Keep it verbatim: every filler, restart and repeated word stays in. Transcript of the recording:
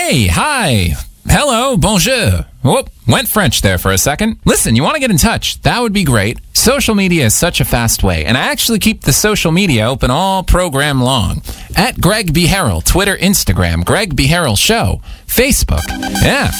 Hey, hi, hello, bonjour. Whoop, went French there for a second. Listen, you want to get in touch? That would be great. Social media is such a fast way, and I actually keep the social media open all program long. At Greg B. Harrell, Twitter, Instagram, Greg B. Harrell Show, Facebook. Yeah.